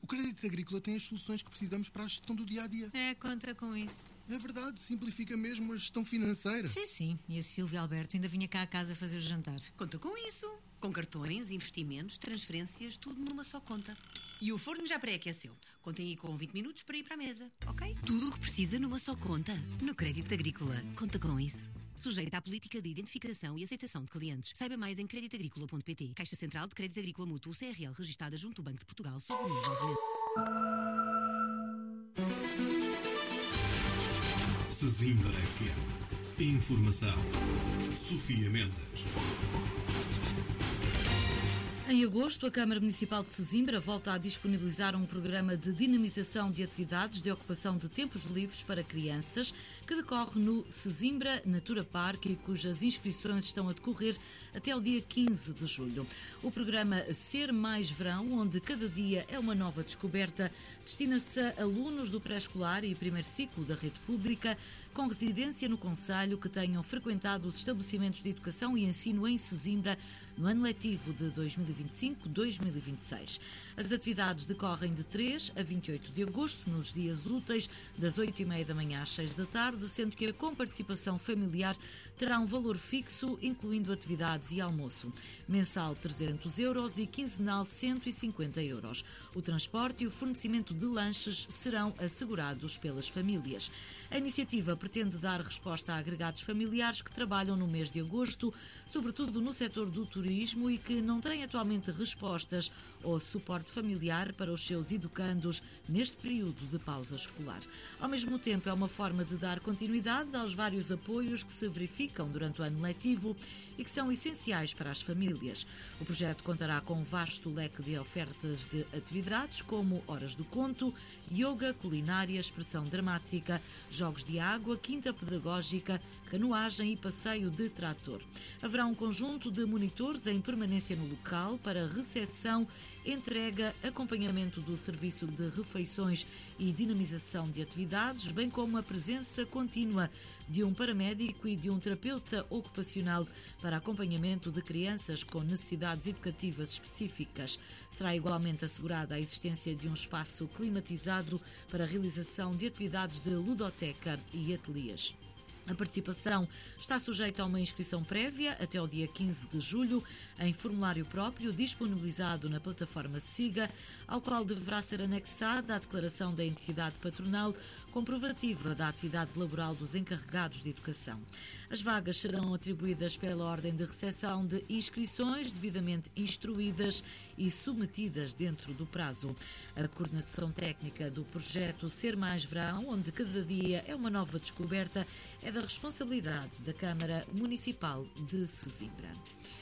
O Crédito Agrícola tem as soluções que precisamos para a gestão do dia-a-dia. Conta com isso. É verdade, simplifica mesmo a gestão financeira. Sim. E a Silvia Alberto ainda vinha cá a casa fazer o jantar. Conta com isso. Com cartões, investimentos, transferências, tudo numa só conta. E o forno já pré-aqueceu. Contem aí com 20 minutos para ir para a mesa, ok? Tudo o que precisa numa só conta. No Crédito Agrícola. Conta com isso. Sujeita à política de identificação e aceitação de clientes. Saiba mais em creditagricola.pt. Caixa Central de Crédito Agrícola Mútuo CRL, registada junto ao Banco de Portugal, sob o número 9. Sesimbra FM. Informação. Sofia Mendes. Em agosto, a Câmara Municipal de Sesimbra volta a disponibilizar um programa de dinamização de atividades de ocupação de tempos livres para crianças, que decorre no Sesimbra Natura Park e cujas inscrições estão a decorrer até o dia 15 de julho. O programa Ser Mais Verão, onde cada dia é uma nova descoberta, destina-se a alunos do pré-escolar e primeiro ciclo da rede pública, com residência no concelho, que tenham frequentado os estabelecimentos de educação e ensino em Sesimbra no ano letivo de 2025-2026. As atividades decorrem de 3 a 28 de agosto, nos dias úteis, das 8h30 da manhã às 6 da tarde, sendo que a comparticipação familiar terá um valor fixo, incluindo atividades e almoço. Mensal 300 euros e quinzenal 150 euros. O transporte e o fornecimento de lanches serão assegurados pelas famílias. A iniciativa pretende dar resposta a agregados familiares que trabalham no mês de agosto, sobretudo no setor do turismo, e que não têm atualmente respostas ou suporte familiar para os seus educandos neste período de pausa escolar. Ao mesmo tempo, é uma forma de dar continuidade aos vários apoios que se verificam durante o ano letivo e que são essenciais para as famílias. O projeto contará com um vasto leque de ofertas de atividades, como horas do conto, yoga, culinária, expressão dramática, jogos de água, quinta pedagógica, canoagem e passeio de trator. Haverá um conjunto de monitores em permanência no local para recepção, entrega, acompanhamento do serviço de refeições e dinamização de atividades, bem como a presença contínua de um paramédico e de um terapeuta ocupacional para acompanhamento de crianças com necessidades educativas específicas. Será igualmente assegurada a existência de um espaço climatizado para a realização de atividades de ludoteca e ateliês. A participação está sujeita a uma inscrição prévia até ao dia 15 de julho, em formulário próprio disponibilizado na plataforma SIGA, ao qual deverá ser anexada a declaração da entidade patronal comprovativa da atividade laboral dos encarregados de educação. As vagas serão atribuídas pela ordem de recepção de inscrições devidamente instruídas e submetidas dentro do prazo. A coordenação técnica do projeto Ser Mais Verão, onde cada dia é uma nova descoberta, é da responsabilidade da Câmara Municipal de Sesimbra.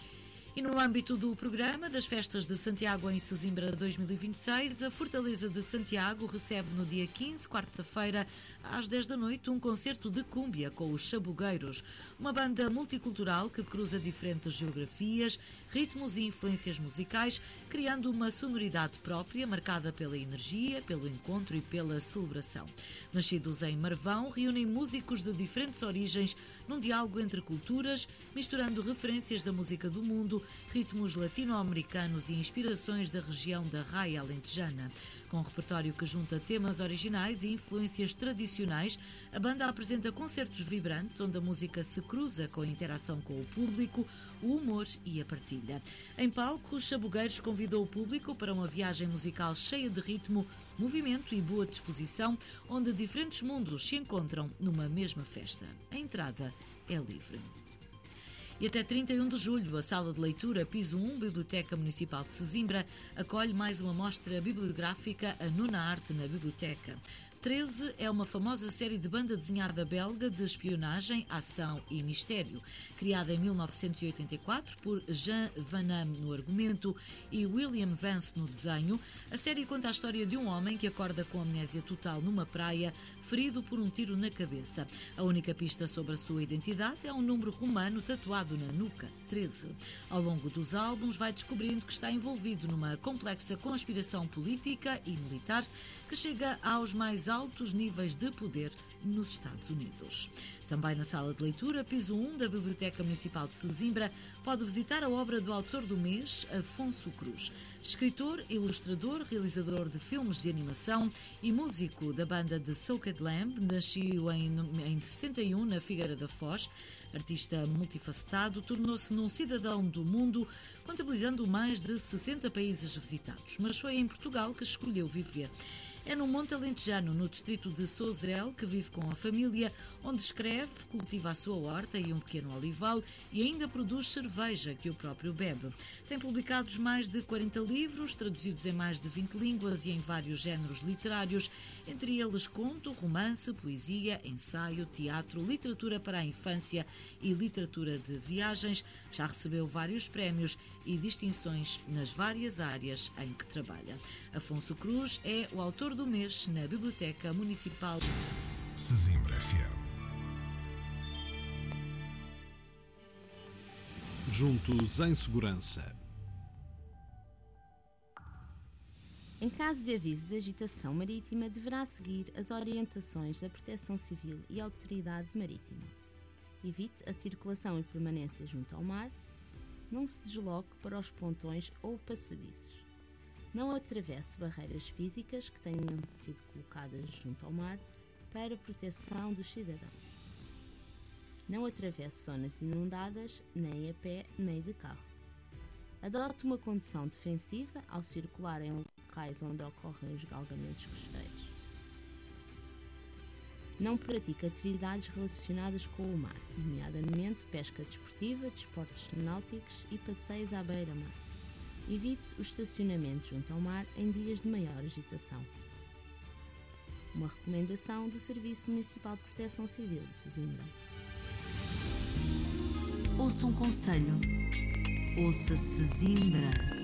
E no âmbito do programa das Festas de Santiago em Sesimbra 2026, a Fortaleza de Santiago recebe no dia 15, quarta-feira, às 10 da noite, um concerto de cúmbia com os Chabugueiros, uma banda multicultural que cruza diferentes geografias, ritmos e influências musicais, criando uma sonoridade própria, marcada pela energia, pelo encontro e pela celebração. Nascidos em Marvão, reúnem músicos de diferentes origens num diálogo entre culturas, misturando referências da música do mundo, ritmos latino-americanos e inspirações da região da Raia Alentejana. Com um repertório que junta temas originais e influências tradicionais, a banda apresenta concertos vibrantes onde a música se cruza com a interação com o público, o humor e a partilha. Em palco, os Chabugueiros convidou o público para uma viagem musical cheia de ritmo, movimento e boa disposição, onde diferentes mundos se encontram numa mesma festa. A entrada é livre. E até 31 de julho, a Sala de Leitura Piso 1, Biblioteca Municipal de Sesimbra, acolhe mais uma mostra bibliográfica, A Nona Arte na Biblioteca. 13 é uma famosa série de banda desenhada belga de espionagem, ação e mistério. Criada em 1984 por Jean Van Damme no argumento e William Vance no desenho, a série conta a história de um homem que acorda com amnésia total numa praia, ferido por um tiro na cabeça. A única pista sobre a sua identidade é um número romano tatuado na nuca, 13. Ao longo dos álbuns vai descobrindo que está envolvido numa complexa conspiração política e militar que chega aos mais altos níveis de poder nos Estados Unidos. Também na sala de leitura, piso 1 da Biblioteca Municipal de Sesimbra, pode visitar a obra do autor do mês, Afonso Cruz. Escritor, ilustrador, realizador de filmes de animação e músico da banda de Soaked Lamb, nasceu em 71 na Figueira da Foz. Artista multifacetado, tornou-se num cidadão do mundo, contabilizando mais de 60 países visitados. Mas foi em Portugal que escolheu viver. É no Monte Alentejano, no distrito de Sozel, que vive com a família, onde escreve, cultiva a sua horta e um pequeno olival e ainda produz cerveja que o próprio bebe. Tem publicados mais de 40 livros, traduzidos em mais de 20 línguas e em vários géneros literários, entre eles conto, romance, poesia, ensaio, teatro, literatura para a infância e literatura de viagens. Já recebeu vários prémios e distinções nas várias áreas em que trabalha. Afonso Cruz é o autor do mês na Biblioteca Municipal. Sesimbra FM. Juntos em segurança. Em caso de aviso de agitação marítima, deverá seguir as orientações da Proteção Civil e Autoridade Marítima. Evite a circulação e permanência junto ao mar. Não se desloque para os pontões ou passadiços. Não atravesse barreiras físicas que tenham sido colocadas junto ao mar para proteção dos cidadãos. Não atravesse zonas inundadas, nem a pé, nem de carro. Adote uma condução defensiva ao circular em locais onde ocorrem os galgamentos costeiros. Não pratique atividades relacionadas com o mar, nomeadamente pesca desportiva, desportos náuticos e passeios à beira-mar. Evite o estacionamento junto ao mar em dias de maior agitação. Uma recomendação do Serviço Municipal de Proteção Civil de Sesimbra. Ouça um conselho. Ouça Sesimbra.